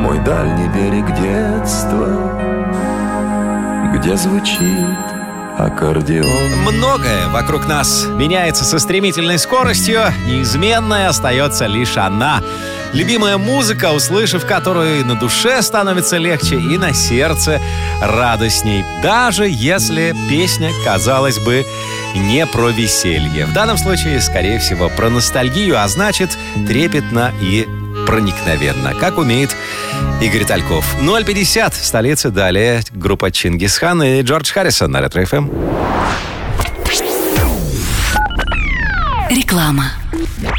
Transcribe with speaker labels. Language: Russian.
Speaker 1: мой дальний берег детства, где звучит аккордеон.
Speaker 2: Многое вокруг нас меняется со стремительной скоростью, неизменной остается лишь она. Любимая музыка, услышав которую, на душе становится легче и на сердце радостней, даже если песня, казалось бы, не про веселье. В данном случае, скорее всего, про ностальгию, а значит, трепетно и проникновенно, как умеет Игорь Тальков. 0:50 в столице. Далее группа Чингисхан и Джордж Харрисон на Ретро ФМ.
Speaker 3: Реклама.